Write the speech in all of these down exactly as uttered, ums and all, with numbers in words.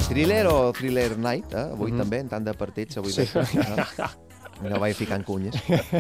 Thriller o Thriller Night, eh? Avui mm -hmm. també, en tant de partits, avui sí. No, no vaig ficant cunyes.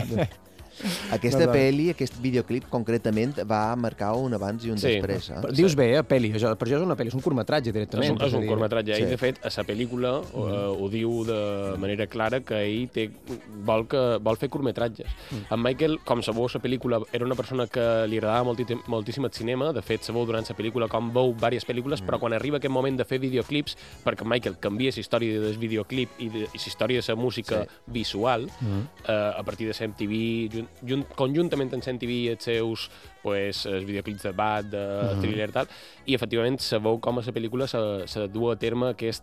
Aquesta no, no. pel·li, aquest videoclip, concretament, va marcar un abans i un sí. després. Eh? Dius bé, eh, pel·li. Per això és una pel·li, és un curtmetratge, directament. És un, és un curtmetratge. Sí. Ell, de fet, a la pel·lícula mm. uh, ho diu de manera clara que ell té, vol, que, vol fer curtmetratges. Mm. En Michael, com sabeu, la pel·lícula era una persona que li agradava moltíssim, moltíssim el cinema. De fet, sabeu durant la pel·lícula com veu diverses pel·lícules, mm. però quan arriba aquest moment de fer videoclips, perquè Michael canvia la història del videoclip i la història de la música sí. visual, mm. uh, a partir de M T V, junt, junt, conjuntament amb M T V i els seus pues, els videoclips de Bad, de mm. Thriller, tal, i efectivament sabeu com a la pel·lícula se, se du a terme aquest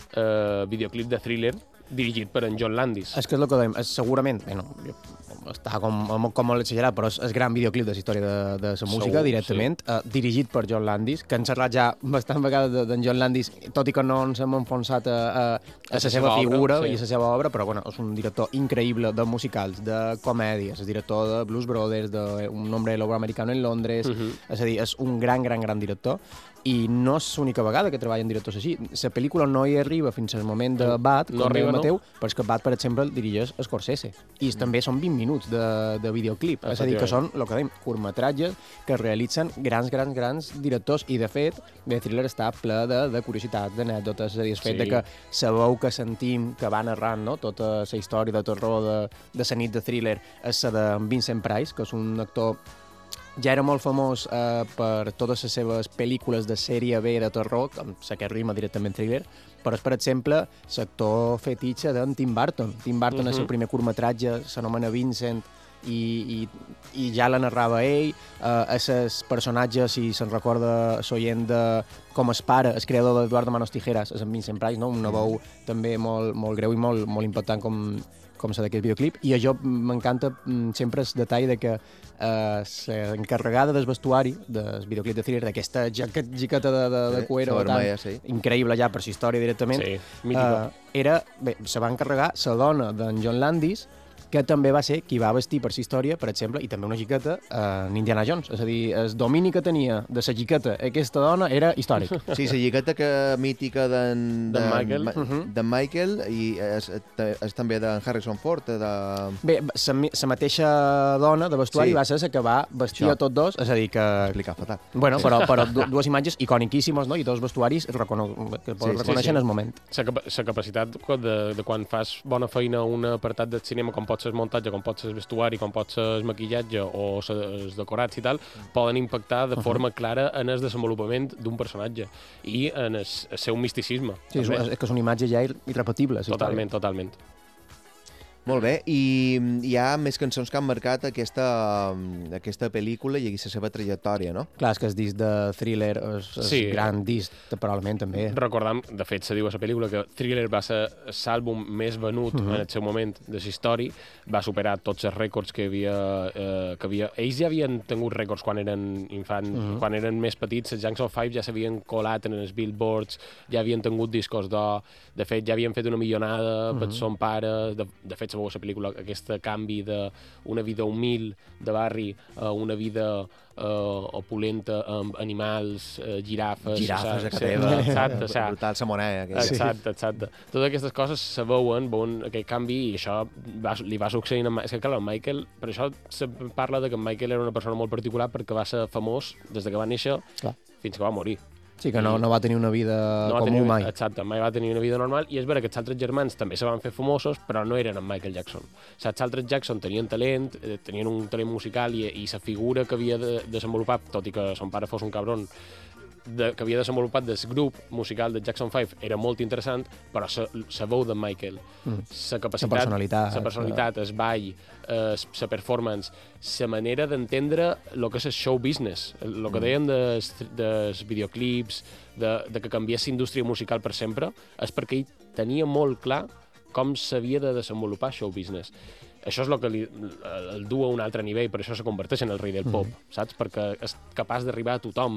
uh, videoclip de Thriller dirigit per en John Landis. És que és el que dèiem, és segurament, bueno, està com, com molt exagerat, però és el gran videoclip de la història de, de la música, Segur, directament, sí. uh, dirigit per John Landis, que han xerrat ja bastant vegades d'en John Landis, tot i que no ens hem enfonsat a, a, a, a la seva figura obra, sí. i a la seva obra, però bueno, és un director increïble de musicals, de comèdies, és director de Blues Brothers, de Un hombre lobo americano en Londres, uh -huh. és a dir, és un gran, gran, gran director, i no és l'única vegada que treballen directors així. La pel·lícula no hi arriba fins al moment de Bad, no com arriba, Mateu, no? però és que Bad, per exemple, el dirigeix Scorsese. I mm. també són vint minuts de, de videoclip. És a dir, que són, el que dèiem, curtmetratges que realitzen grans, grans, grans directors. I, de fet, The Thriller està ple de, de curiositats, d'anècdotes. És a dir, el fet sí. de que sabeu que sentim que va narrant, no?, tota la història de terror de, de la nit de Thriller és la de Vincent Price, que és un actor ja era molt famós eh, per totes les seves pel·lícules de sèrie B de terror, com la que rima directament Thriller, però és, per exemple, l'actor fetitxe d'en Tim Burton. Tim Burton, uh -huh. el seu primer curtmetratge, s'anomena Vincent, i, i, i ja la narrava ell. Eh, a els personatges, si se'n recorda l'oient de com es pare, el creador d'Eduardo Manos Tijeras, és en Vincent Price, no? Una veu també molt, molt greu i molt, molt impactant com, com la d'aquest videoclip. I a jo m'encanta sempre el detall de que eh, l'encarregada del vestuari del videoclip de Thriller, d'aquesta jaqueta de, de, de cuero, sí, tan, sí. increïble ja per la història directament, sí, eh, era, bé, se va encarregar la dona d'en John Landis, que també va ser qui va vestir per la història, per exemple, i també una xiqueta eh, en Indiana Jones. És a dir, el domini que tenia de la xiqueta aquesta dona era històric. Sí, la xiqueta que mítica d'en de Michael, de, uh -huh. de Michael i és, és també d'en Harrison Ford. De... Bé, la mateixa dona de vestuari sí. va ser la que va vestir Això. a tots dos, és a dir que... Explicar fatal. Bueno, però, però dues imatges iconiquíssimes, no?, i dos vestuaris recono... que sí, reconeixen sí, sí. en el moment. La capacitat de, de quan fas bona feina a un apartat de cinema, com pot ser el muntatge, com pot ser el vestuari, com pot ser el maquillatge o els decorats i tal, poden impactar de forma clara en el desenvolupament d'un personatge i en el, el seu misticisme. Sí, és, és que és una imatge ja irrepetible. Totalment, totalment. Molt bé, i hi ha més cançons que han marcat aquesta, aquesta pel·lícula i la seva trajectòria, no? Clar, és que el disc de Thriller és, és sí. gran disc, probablement, també. Recordam, de fet, se diu a la pel·lícula que Thriller va ser l'àlbum més venut uh -huh. en el seu moment de la història, va superar tots els rècords que havia, eh, que havia... Ells ja havien tingut rècords quan eren infants, uh -huh. quan eren més petits, els Jackson Five ja s'havien colat en els billboards, ja havien tingut discos d'or, de fet, ja havien fet una milionada uh -huh. per son pare, de, de fet, sabeu, la pel·lícula, aquest canvi d'una vida humil de barri a una vida uh, opulenta amb animals, uh, girafes... Girafes a Cateva, exacte, brutal, la moneda. Exacte, exacte. Totes aquestes coses se veuen, veuen aquest canvi i això va, li va succeint a... És que, clar, Michael, per això se parla de que Michael era una persona molt particular perquè va ser famós des de que va néixer clar. fins que va morir. Sí, que no, no va tenir una vida no comú mai. Exacte, mai va tenir una vida normal, i és vera que els altres germans també se van fer famosos, però no eren en Michael Jackson. O sigui, els altres Jackson tenien talent, eh, tenien un talent musical i, i la figura que havia de desenvolupat, tot i que son pare fos un cabron, de, que havia desenvolupat del grup musical de Jackson Five era molt interessant, però la veu de Michael, la mm. capacitat, la personalitat, la personalitat, el ball, la performance, la manera d'entendre el que és el show business, el que dèiem dels, dels videoclips, de, de que canviés la indústria musical per sempre, és perquè ell tenia molt clar com s'havia de desenvolupar show business. Això és el que li, el du a un altre nivell, per això se converteix en el rei del pop, mm. saps? Perquè és capaç d'arribar a tothom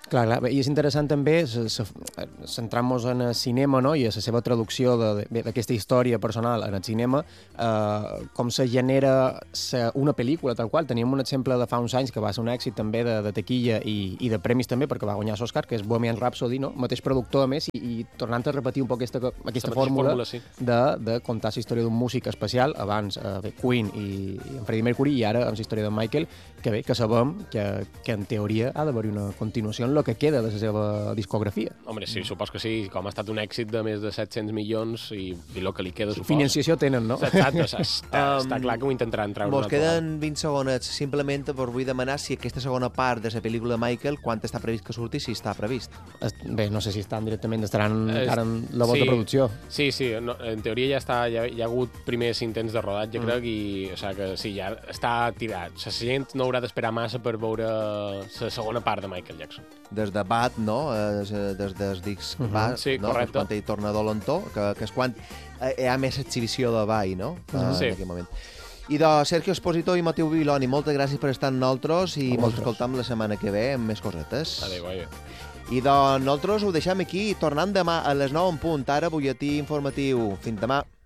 Clar, clar, i és interessant també centrar-nos en el cinema, no?, i a la seva traducció d'aquesta història personal en el cinema, eh, com se genera sa, una pel·lícula tal qual. Teníem un exemple de fa uns anys que va ser un èxit també de, de taquilla i, i de premis també, perquè va guanyar l'Oscar, que és Bohemian Rhapsody, no?, mateix productor a més, i, i tornant a repetir un poc aquesta, aquesta fórmula, fórmula sí. de, de contar la història d'un músic especial, abans eh, bé, Queen i, i en Freddie Mercury, i ara amb la història de Michael, que bé, que sabem que, que en teoria ha d'haver una continuació en el que queda de la seva discografia. Home, sí, supos que sí, com ha estat un èxit de més de set-cents milions i, i el que li queda, supos. Financiació tenen, no? Exacte, està, um, està clar que ho intentaran treure. Mos queden vint segons, simplement vos vull demanar si aquesta segona part de la pel·lícula de Michael, quan està previst que surti, si està previst. Bé, no sé si estan directament, estaran ara en la volta sí, de producció. Sí, sí, no, en teoria ja està, ja, ja ha hagut primers intents de rodatge, mm. crec, i o sigui que sí, ja està tirat. La gent no haurà d'esperar massa per veure la segona part de Michael Jackson. Des de Bad, no? Des dels discs uh -huh. Bad, sí, no? Correcte. Quan ell torna a Dolentó, que, que és quan hi ha més exhibició de ball, no? Uh -huh. Sí. En aquell moment. I de Sergio Esposito i Mateu Viloni, moltes gràcies per estar amb nosaltres i ens escoltam la setmana que ve amb més cosetes. Adéu, adéu. I de nosaltres ho deixem aquí, tornant demà a les nou en punt. Ara, butlletí informatiu. Fins demà.